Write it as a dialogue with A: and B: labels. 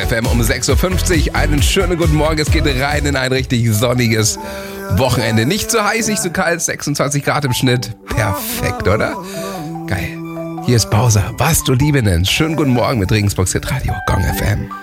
A: FM um 6.50 Uhr. Einen schönen guten Morgen. Es geht rein in ein richtig sonniges Wochenende. Nicht zu heiß, nicht zu kalt. 26 Grad im Schnitt. Perfekt, oder? Geil. Hier ist Bowser. Was du Liebe nennst. Schönen guten Morgen mit Regensburgs Hit Radio Gong FM.